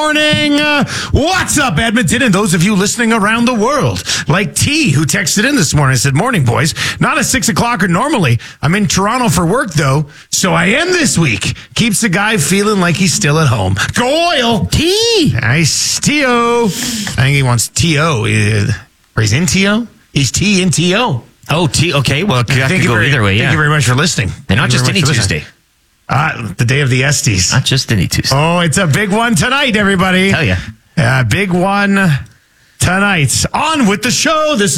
morning. What's up, Edmonton? And those of you listening around the world, like T, who texted in this morning. I said, morning, boys. Not at 6 o'clock or normally. I'm in Toronto for work, though, so I am this week. Keeps the guy feeling like he's still at home. Go Oil! T! Nice. T-O. I think he wants T-O. Or he's in T-O? He's T in T-O. Oh, T. Okay, well, you have to go either way, yeah. Thank you very much for listening. And not just any Tuesday. The day of the Estes. Not just any Tuesday. Oh, it's a big one tonight, everybody. Hell yeah. Big one tonight. On with the show. This